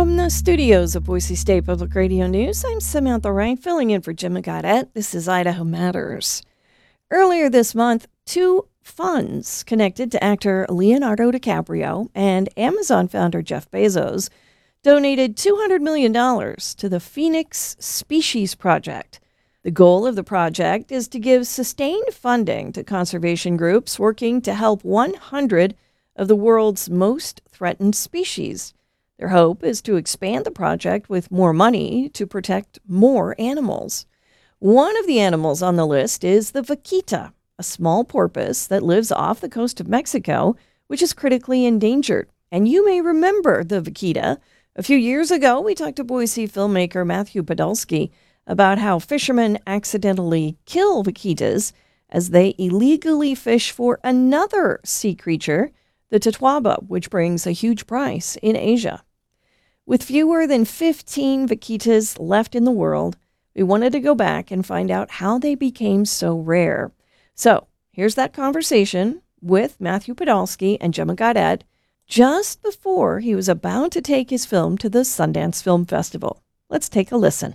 From the studios of Boise State Public Radio News, I'm Samantha Wright, filling in for Jim Gaudette. This is Idaho Matters. Earlier this month, two funds connected to actor Leonardo DiCaprio and Amazon founder Jeff Bezos donated $200 million to the Phoenix Species Project. The goal of the project is to give sustained funding to conservation groups working to help 100 of the world's most threatened species. Their hope is to expand the project with more money to protect more animals. One of the animals on the list is the vaquita, a small porpoise that lives off the coast of Mexico, which is critically endangered. And you may remember the vaquita. A few years ago, we talked to Boise filmmaker Matthew Podolsky about how fishermen accidentally kill vaquitas as they illegally fish for another sea creature, the totoaba, which brings a huge price in Asia. With fewer than 15 vaquitas left in the world, we wanted to go back and find out how they became so rare. So here's that conversation with Matthew Podolsky and Gemma Gaudette just before he was about to take his film to the Sundance Film Festival. Let's take a listen.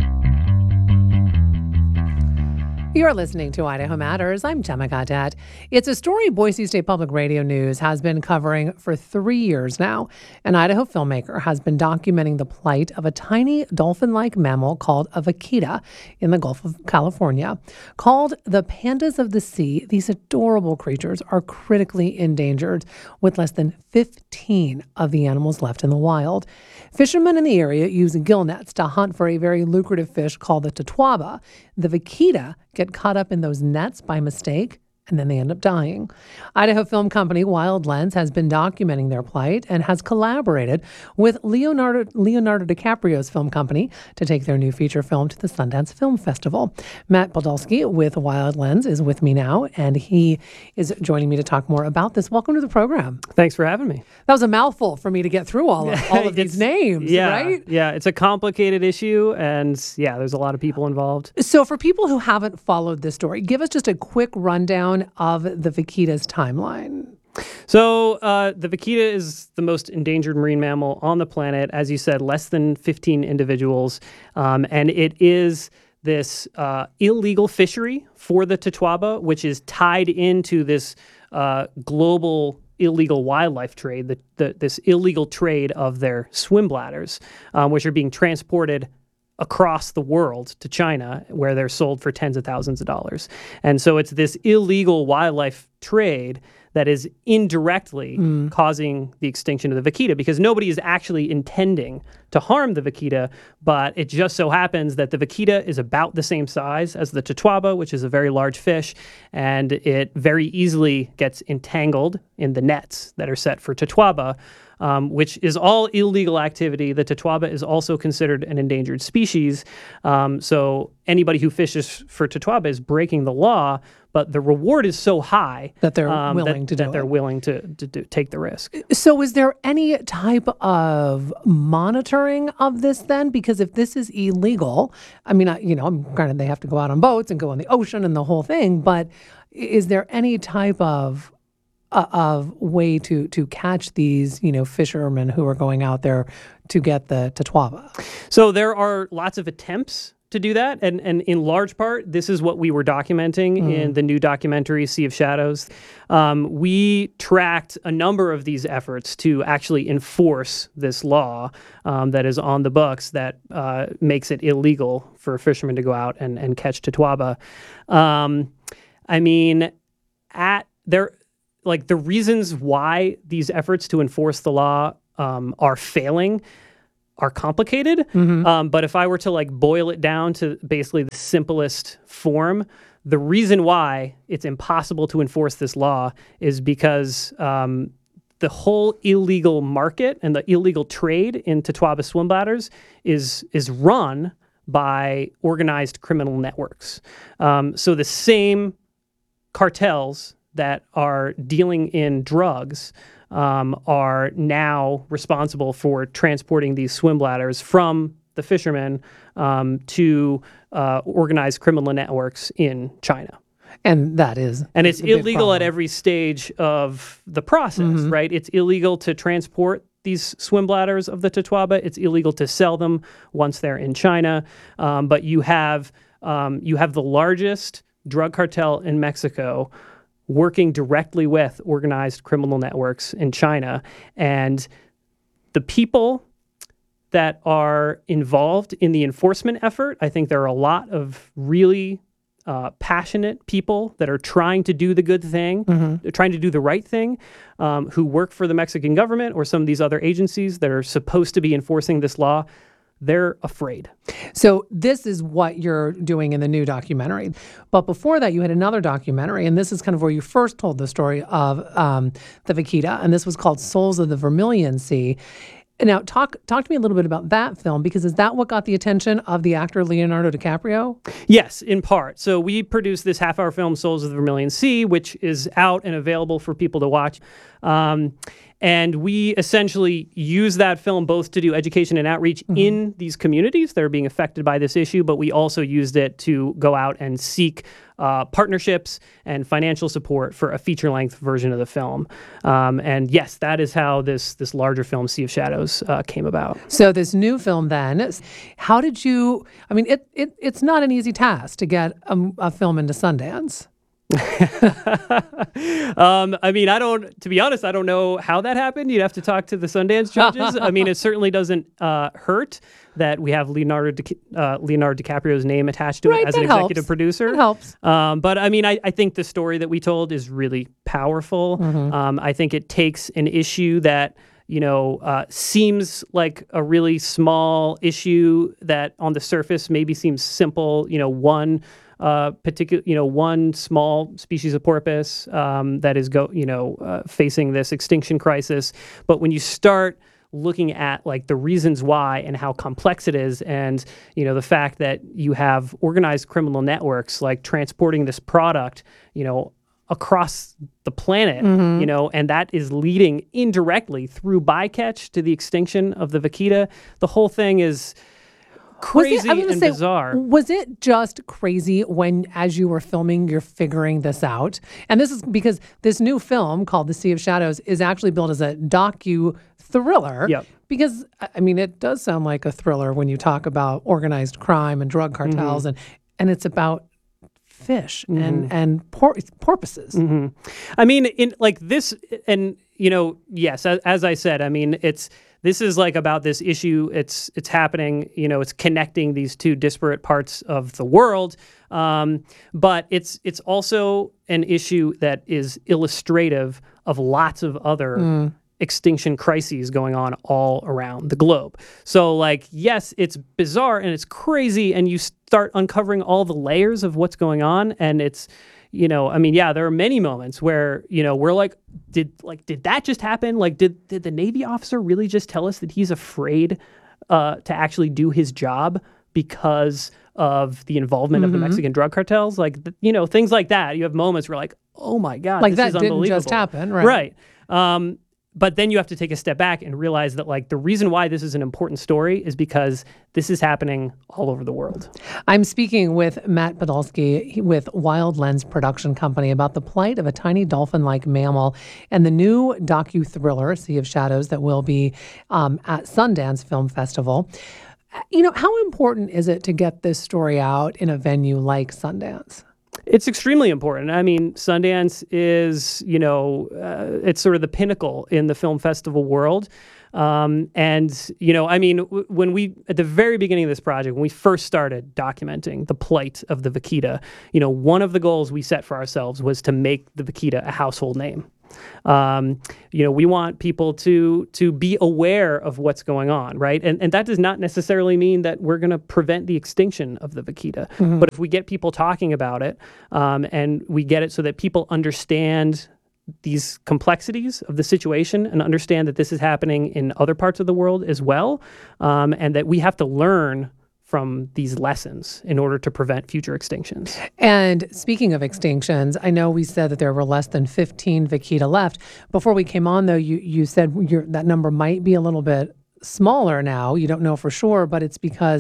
You're listening to Idaho Matters. I'm Gemma Gaudette. It's a story Boise State Public Radio News has been covering for 3 years now. An Idaho filmmaker has been documenting the plight of a tiny dolphin-like mammal called a vaquita in the Gulf of California. Called the pandas of the sea, these adorable creatures are critically endangered, with less than 15 of the animals left in the wild. Fishermen in the area use gill nets to hunt for a very lucrative fish called the totoaba. The vaquita get caught up in those nets by mistake, and then they end up dying. Idaho film company Wild Lens has been documenting their plight and has collaborated with Leonardo DiCaprio's film company to take their new feature film to the Sundance Film Festival. Matt Podolsky with Wild Lens is with me now, and he is joining me to talk more about this. Welcome to the program. Thanks for having me. That was a mouthful for me to get through all of these names, right? Yeah, it's a complicated issue, and there's a lot of people involved. So for people who haven't followed this story, give us just a quick rundown of the vaquita's timeline. So the vaquita is the most endangered marine mammal on the planet. As you said, less than 15 individuals. And it is this illegal fishery for the totoaba, which is tied into this global illegal wildlife trade, this illegal trade of their swim bladders, which are being transported across the world to China, where they're sold for tens of thousands of dollars. And so it's this illegal wildlife trade that is indirectly causing the extinction of the vaquita, because nobody is actually intending to harm the vaquita, but it just so happens that the vaquita is about the same size as the totoaba, which is a very large fish, and it very easily gets entangled in the nets that are set for totoaba, which is all illegal activity. The totoaba is also considered an endangered species. So anybody who fishes for totoaba is breaking the law, but the reward is so high that they're willing to take the risk. So is there any type of monitoring of this then? Because if this is illegal, I mean, granted they have to go out on boats and go in the ocean and the whole thing, but is there any type of way to catch these, fishermen who are going out there to get the totoaba? So there are lots of attempts to do that, and in large part, this is what we were documenting in the new documentary, Sea of Shadows. We tracked a number of these efforts to actually enforce this law that is on the books that makes it illegal for fishermen to go out and catch totoaba. The reasons why these efforts to enforce the law are failing are complicated. But if I were to boil it down to basically the simplest form, the reason why it's impossible to enforce this law is because the whole illegal market and the illegal trade in totoaba swim bladders is run by organized criminal networks. So the same cartels that are dealing in drugs are now responsible for transporting these swim bladders from the fishermen to organized criminal networks in China. And it's illegal at every stage of the process, right? It's illegal to transport these swim bladders of the Totoaba. It's illegal to sell them once they're in China. But you have the largest drug cartel in Mexico working directly with organized criminal networks in China. And the people that are involved in the enforcement effort, I think there are a lot of really passionate people that are trying to do the good thing, trying to do the right thing, who work for the Mexican government or some of these other agencies that are supposed to be enforcing this law. They're afraid. So this is what you're doing in the new documentary. But before that, you had another documentary, and this is kind of where you first told the story of the Vaquita, and this was called Souls of the Vermilion Sea. Now, talk to me a little bit about that film, because is that what got the attention of the actor Leonardo DiCaprio? Yes, in part. So we produced this half-hour film, Souls of the Vermilion Sea, which is out and available for people to watch. And we essentially use that film both to do education and outreach in these communities that are being affected by this issue, but we also used it to go out and seek partnerships and financial support for a feature-length version of the film. And yes, that is how this larger film, Sea of Shadows, came about. So this new film then, how did you, I mean, it's not an easy task to get a film into Sundance. I mean, to be honest, I don't know how that happened. You'd have to talk to the Sundance judges. I mean, it certainly doesn't hurt that we have Leonardo DiCaprio's name attached to it as an executive producer. It helps. But I mean, I think the story that we told is really powerful. I think it takes an issue that seems like a really small issue that on the surface maybe seems simple. One small species of porpoise that is facing this extinction crisis. But when you start looking at like the reasons why and how complex it is, and the fact that you have organized criminal networks like transporting this product, across the planet, and that is leading indirectly through bycatch to the extinction of the vaquita. The whole thing is crazy and bizarre. Was it just crazy when, as you were filming, you're figuring this out? And this is because this new film called The Sea of Shadows is actually built as a docu-thriller. Yep. Because, I mean, it does sound like a thriller when you talk about organized crime and drug cartels, and it's about fish and porpoises. I mean, in like this, and yes, as I said, I mean, this is like about this issue. It's happening. It's connecting these two disparate parts of the world. But it's also an issue that is illustrative of lots of other extinction crises going on all around the globe. So like, yes, it's bizarre and it's crazy, and you start uncovering all the layers of what's going on, and it's, I mean, yeah, there are many moments where, we're like, did that just happen? Like, did the Navy officer really just tell us that he's afraid to actually do his job because of the involvement of the Mexican drug cartels? Like, things like that. You have moments where like, oh my God, like this is that unbelievable. Didn't just happen, right? Right. But then you have to take a step back and realize that like the reason why this is an important story is because this is happening all over the world. I'm speaking with Matt Podolsky with Wild Lens Production Company about the plight of a tiny dolphin-like mammal and the new docu-thriller, Sea of Shadows, that will be at Sundance Film Festival. How important is it to get this story out in a venue like Sundance? It's extremely important. I mean, Sundance is, it's sort of the pinnacle in the film festival world. I mean, when at the very beginning of this project, when we first started documenting the plight of the vaquita, one of the goals we set for ourselves was to make the vaquita a household name. We want people to be aware of what's going on, right? And that does not necessarily mean that we're going to prevent the extinction of the vaquita. But if we get people talking about it, and we get it so that people understand these complexities of the situation and understand that this is happening in other parts of the world as well, and that we have to learn from these lessons in order to prevent future extinctions. And speaking of extinctions, I know we said that there were less than 15 vaquita left. Before we came on, though, you said that number might be a little bit smaller now. You don't know for sure, but it's because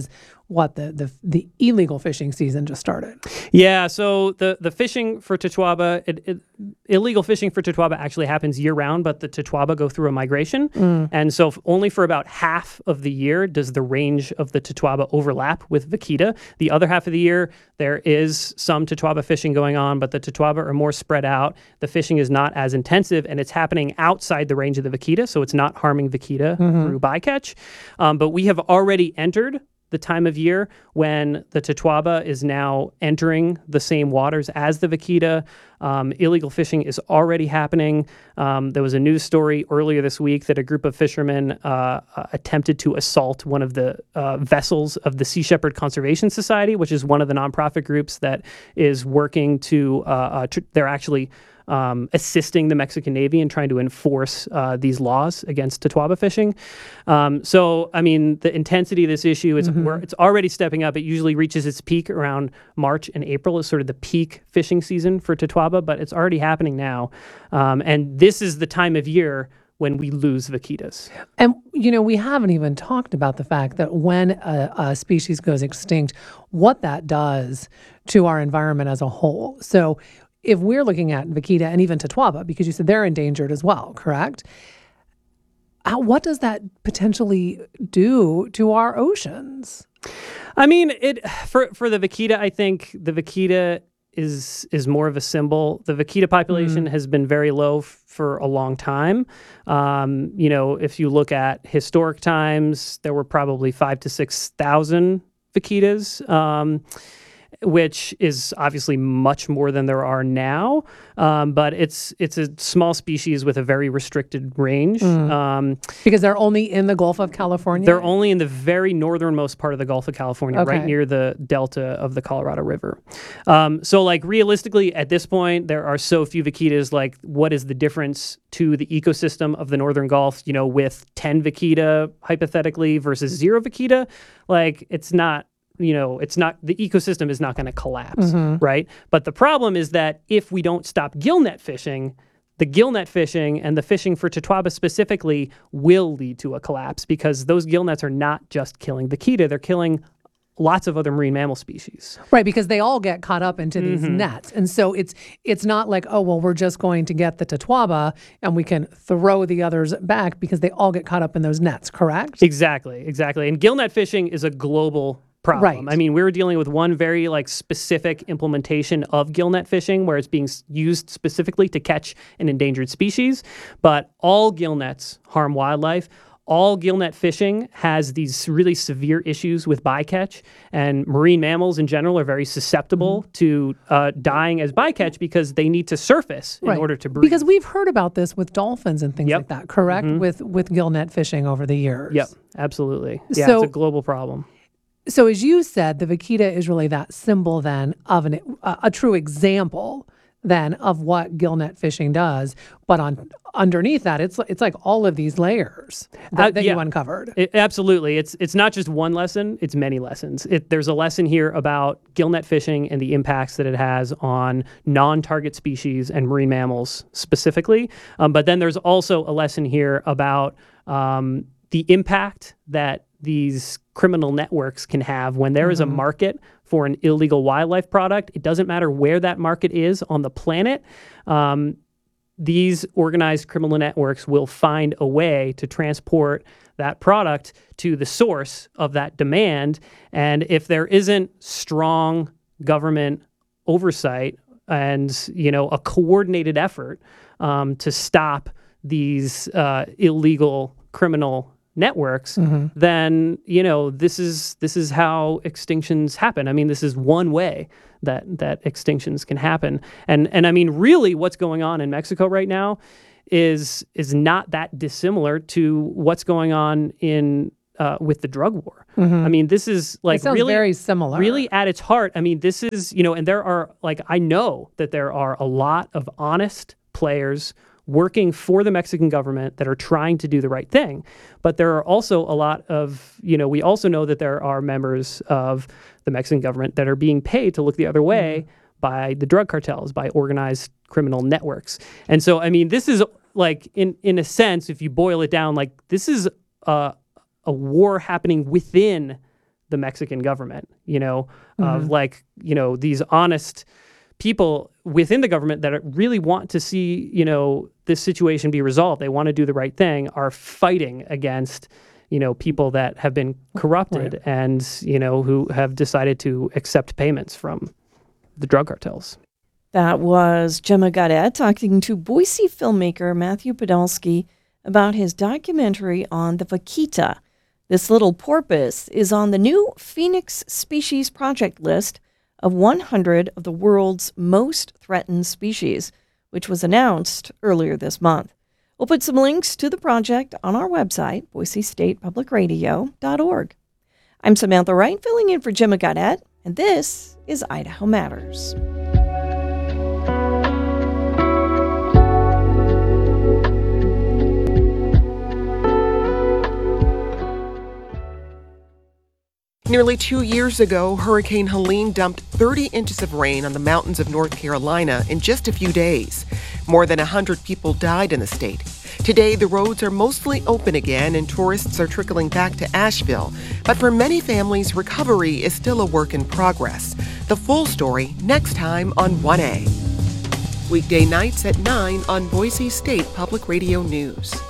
what the illegal fishing season just started. Yeah, so the fishing for Totoaba, illegal fishing for Totoaba actually happens year round, but the Totoaba go through a migration. And so only for about half of the year does the range of the Totoaba overlap with vaquita. The other half of the year, there is some Totoaba fishing going on, but the Totoaba are more spread out. The fishing is not as intensive, and it's happening outside the range of the vaquita, so it's not harming vaquita through bycatch. But we have already entered the time of year when the Totoaba is now entering the same waters as the vaquita. Illegal fishing is already happening. There was a news story earlier this week that a group of fishermen attempted to assault one of the vessels of the Sea Shepherd Conservation Society, which is one of the nonprofit groups that is working to, they're actually assisting the Mexican Navy in trying to enforce these laws against Totoaba fishing. So, I mean, the intensity of this issue is it's already stepping up. It usually reaches its peak around March and April is sort of the peak fishing season for Totoaba, but it's already happening now. And this is the time of year when we lose vaquitas. And, you know, we haven't even talked about the fact that when a species goes extinct, what that does to our environment as a whole. So if we're looking at vaquita and even Totoaba, because you said they're endangered as well, correct? What does that potentially do to our oceans? I mean, for the vaquita, I think the vaquita is more of a symbol. The vaquita population has been very low for a long time. You know, if you look at historic times, there were probably 5,000 to 6,000 vaquitas. Which is obviously much more than there are now, but it's a small species with a very restricted range. Because they're only in the Gulf of California? They're only in the very northernmost part of the Gulf of California, Okay. right near the delta of the Colorado River. So, like, realistically, at this point, there are so few vaquitas. Like, what is the difference to the ecosystem of the northern Gulf, you know, with 10 vaquita, hypothetically, versus 0 vaquita? Like, it's not, you know, it's not, the ecosystem is not going to collapse, right? But the problem is that if we don't stop gillnet fishing, the gillnet fishing and the fishing for Totoaba specifically will lead to a collapse, because those gillnets are not just killing vaquita, they're killing lots of other marine mammal species. Right, because they all get caught up into these nets. And so it's not like, oh, well, we're just going to get the Totoaba and we can throw the others back, because they all get caught up in those nets, correct? Exactly. And gillnet fishing is a global problem. Right. I mean, we were dealing with one very specific implementation of gillnet fishing where it's being used specifically to catch an endangered species, but all gillnets harm wildlife. All gillnet fishing has these really severe issues with bycatch, and marine mammals in general are very susceptible to dying as bycatch because they need to surface in order to breathe. Because we've heard about this with dolphins and things like that, correct? With gillnet fishing over the years. Yep, absolutely. Yeah, So- it's a global problem. So as you said, the vaquita is really that symbol then of a true example then of what gillnet fishing does. But underneath that, it's like all of these layers that you uncovered. Absolutely. It's not just one lesson, it's many lessons. There's a lesson here about gillnet fishing and the impacts that it has on non-target species and marine mammals specifically. But then there's also a lesson here about the impact that these criminal networks can have when there is a market for an illegal wildlife product. It doesn't matter where that market is on the planet. These organized criminal networks will find a way to transport that product to the source of that demand. And if there isn't strong government oversight and, you know, a coordinated effort to stop these illegal criminal networks, then, you know, this is how extinctions happen. I mean, this is one way that extinctions can happen. And I mean, really what's going on in Mexico right now is not that dissimilar to what's going on in with the drug war. I mean, this is It sounds really very similar. Really at its heart. I mean, this is, you know, and there are, I know that there are a lot of honest players working for the Mexican government that are trying to do the right thing. But there are also a lot of, you know, we also know that there are members of the Mexican government that are being paid to look the other way by the drug cartels, by organized criminal networks. And so, I mean, this is in a sense, if you boil it down, this is a war happening within the Mexican government, of these honest people within the government that really want to see, this situation be resolved. They want to do the right thing, are fighting against, people that have been corrupted and, who have decided to accept payments from the drug cartels. That was Gemma Gaudet talking to Boise filmmaker Matthew Podolsky about his documentary on the vaquita. This little porpoise is on the new Phoenix Species Project list of 100 of the world's most threatened species, which was announced earlier this month. We'll put some links to the project on our website, boisestatepublicradio.org. I'm Samantha Wright, filling in for Gemma Gaudet, and this is Idaho Matters. Nearly 2 years ago, Hurricane Helene dumped 30 inches of rain on the mountains of North Carolina in just a few days. More than 100 people died in the state. Today, the roads are mostly open again and tourists are trickling back to Asheville. But for many families, recovery is still a work in progress. The full story next time on 1A. Weekday nights at 9 on Boise State Public Radio News.